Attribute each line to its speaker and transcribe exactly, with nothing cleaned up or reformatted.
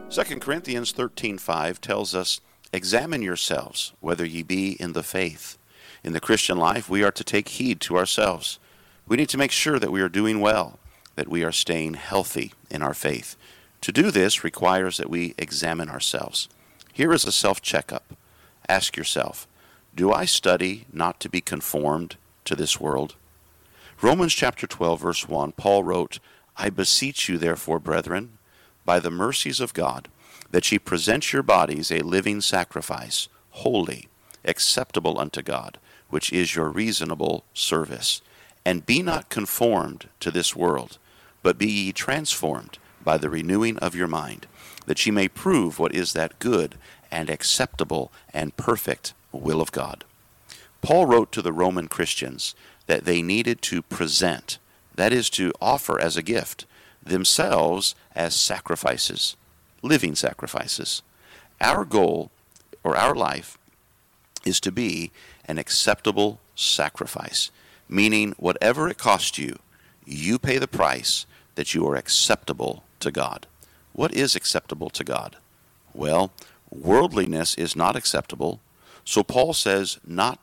Speaker 1: Second Corinthians thirteen five tells us, "Examine yourselves, whether ye be in the faith." In the Christian life, we are to take heed to ourselves. We need to make sure that we are doing well, that we are staying healthy in our faith. To do this requires that we examine ourselves. Here is a self-checkup. Ask yourself, do I study not to be conformed to this world? Romans chapter twelve, verse one, Paul wrote, "I beseech you, therefore, brethren, by the mercies of God, that ye present your bodies a living sacrifice, holy, acceptable unto God, which is your reasonable service. And be not conformed to this world, but be ye transformed by the renewing of your mind, that ye may prove what is that good and acceptable and perfect will of God." Paul wrote to the Roman Christians that they needed to present, that is, to offer as a gift, themselves as sacrifices, living sacrifices. Our goal, or our life, is to be an acceptable sacrifice, meaning whatever it costs you, you pay the price that you are acceptable to God. What is acceptable to God? Well, worldliness is not acceptable, so Paul says not